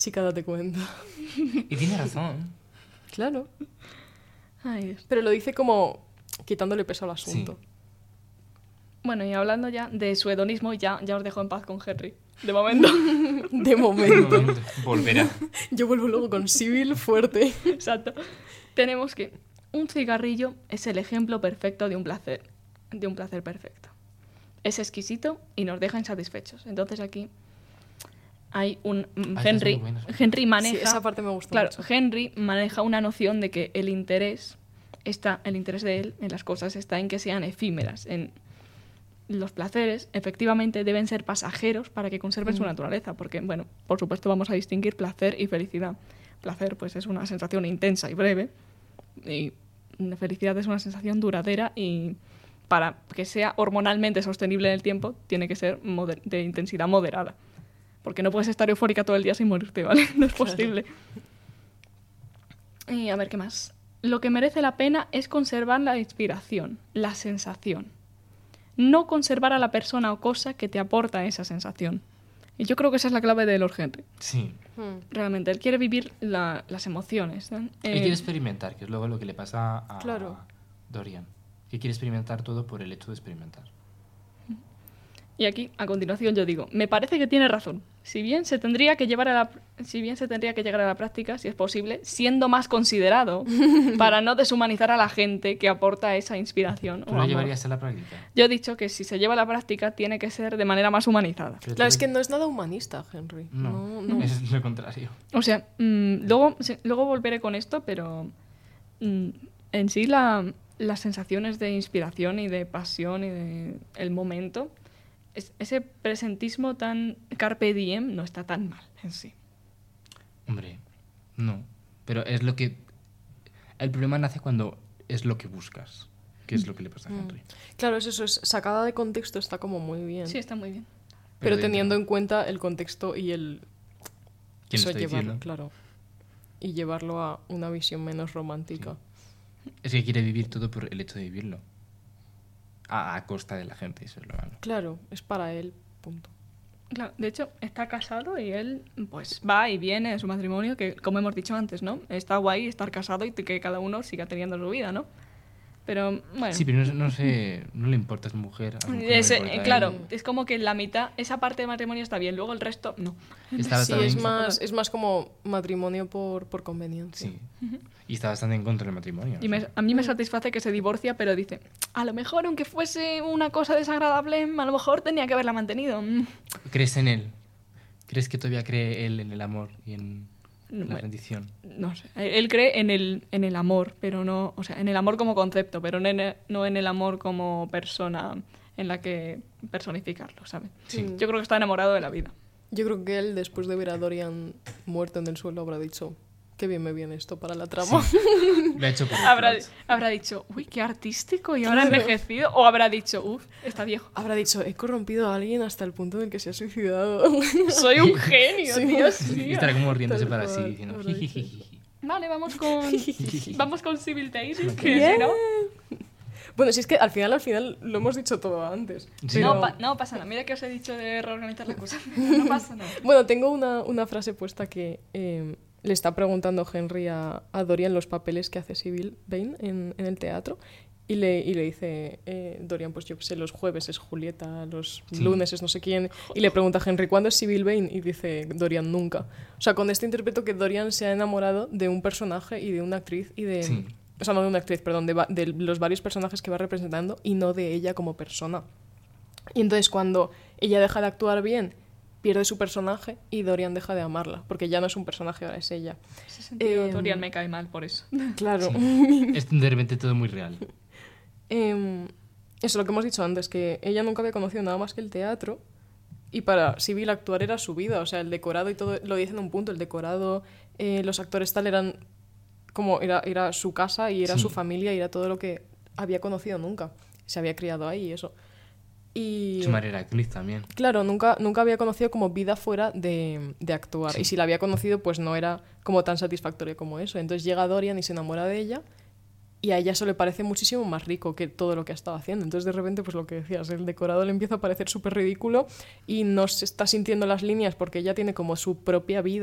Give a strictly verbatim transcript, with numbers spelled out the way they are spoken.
Chica, date cuenta. Y tiene razón. Claro. Ay, Dios. Pero lo dice como quitándole peso al asunto. Sí. Bueno, y hablando ya de su hedonismo, ya, ya os dejo en paz con Henry. De momento. De momento. Volverá. Yo vuelvo luego con Sybil fuerte. Exacto. Tenemos que un cigarrillo es el ejemplo perfecto de un placer. De un placer perfecto. Es exquisito y nos deja insatisfechos. Entonces aquí hay un... Ah, Henry, estas son muy buenas. Henry maneja... Sí, esa parte me gusta Claro, mucho. Henry maneja una noción de que el interés está, el interés de él en las cosas está en que sean efímeras, en los placeres efectivamente deben ser pasajeros para que conserven su naturaleza, porque, bueno, por supuesto vamos a distinguir placer y felicidad. Placer, pues, es una sensación intensa y breve, y la felicidad es una sensación duradera y para que sea hormonalmente sostenible en el tiempo tiene que ser moder- de intensidad moderada, porque no puedes estar eufórica todo el día sin morirte, ¿vale? No es posible. Y a ver, ¿qué más? Lo que merece la pena es conservar la inspiración, la sensación. No conservar a la persona o cosa que te aporta esa sensación. Y yo creo que esa es la clave de Lord Henry. Sí. Hmm. Realmente, él quiere vivir la- las emociones, ¿no? Él Eh, quiere experimentar, que es luego lo que le pasa a Claro. Dorian. Que quiere experimentar todo por el hecho de experimentar. Y aquí, a continuación, yo digo, me parece que tiene razón. Si bien se tendría que llevar a la, si bien se tendría que llegar a la práctica, si es posible, siendo más considerado para no deshumanizar a la gente que aporta esa inspiración. o ¿Tú lo amor. llevarías a la práctica? Yo he dicho que si se lleva a la práctica tiene que ser de manera más humanizada. Pero Claro, tú es que lo- no es nada humanista, Henry. No, No, no. es lo contrario. O sea, mm, luego, se- luego volveré con esto, pero mm, en sí la, las sensaciones de inspiración y de pasión y de el momento, es- ese presentismo tan carpe diem no está tan mal en sí. Hombre, no. Pero es lo que... El problema nace cuando es lo que buscas. Que es lo que le pasa a Henry. Claro, es eso, es sacada de contexto, está como muy bien. Sí, está muy bien. pero dentro- teniendo en cuenta el contexto y el... ¿Quién eso lo está llevarlo, diciendo? claro. Y llevarlo a una visión menos romántica. Es que quiere vivir todo por el hecho de vivirlo. A, a costa de la gente, eso es lo malo. Claro, es para él, punto. Claro, de hecho, está casado y él pues va y viene en su matrimonio, que como hemos dicho antes, ¿no? Está guay estar casado y que cada uno siga teniendo su vida, ¿no? Pero, bueno... Sí, pero no, no sé, no le importa a su mujer. A su mujer no le Ese- importa a él. claro, es como que la mitad, esa parte de matrimonio está bien, luego el resto no. Está Sí, también- es más, es más como matrimonio por, por conveniencia. Sí. Y está bastante en contra del matrimonio. Y o me- sea. a mí me satisface que se divorcia, pero dice, a lo mejor aunque fuese una cosa desagradable, a lo mejor tenía que haberla mantenido. Mm. ¿Crees en él? ¿Crees que todavía cree él en el amor y en la Bueno, rendición? no sé, él cree en el, en el amor, pero no, o sea, en el amor como concepto, pero no en el, no en el amor como persona en la que personificarlo, ¿sabes? Sí. Yo creo que está enamorado de la vida. Yo creo que él, después de ver a Dorian muerto en el suelo, habrá dicho, qué bien me viene esto para la trama. Lo ha hecho por el Habrá, plot. habrá dicho, uy, qué artístico, y ahora envejecido, o habrá dicho, uff, está viejo. Habrá dicho, he corrompido a alguien hasta el punto en el que se ha suicidado. Soy un genio, Sí. Dios Y mío. estará como riéndose Tal para sí, cual, diciendo... habrá dicho "Jijijiji". Vale, vamos con vamos con Civil Daisy, que Bien. si no, Bueno, si es que al final, al final lo hemos dicho todo antes. Sí. no, pero- pa- no pasa nada. Mira que os he dicho de reorganizar la cosa. No pasa nada. Bueno, tengo una, una frase puesta que eh, le está preguntando Henry a, a Dorian los papeles que hace Sybil Vane en, en el teatro. Y le, y le dice eh, Dorian, pues yo qué sé, los jueves es Julieta, los Sí. lunes es no sé quién. Y le pregunta a Henry, ¿cuándo es Sybil Vane? Y dice Dorian, nunca. O sea, con esto interpreto que Dorian se ha enamorado de un personaje y de una actriz y de... Sí. O sea, no de una actriz, perdón, de, va- de los varios personajes que va representando y no de ella como persona. Y entonces cuando ella deja de actuar bien, pierde su personaje y Dorian deja de amarla, porque ya no es un personaje, ahora es ella. En ese sentido, Em, Dorian me cae mal por eso. Claro. Es de repente todo muy real. Em, eso, lo que hemos dicho antes, que ella nunca había conocido nada más que el teatro y para Sybil actuar era su vida, o sea, el decorado y todo, lo dice en un punto, el decorado, eh, los actores tal eran como, era, era su casa y era Sí. su familia y era todo lo que había conocido nunca, se había criado ahí y eso. Y... Su madre era actriz también. Claro, nunca, nunca había conocido como vida fuera de, de actuar. Sí. Y si la había conocido, pues no era como tan satisfactoria como eso. Entonces llega Dorian y se enamora de ella. Y a ella eso le parece muchísimo más rico que todo lo que ha estado haciendo. Entonces de repente, pues lo que decías, el decorado le empieza a parecer súper ridículo y no se está sintiendo las líneas porque ella tiene como su propia vida.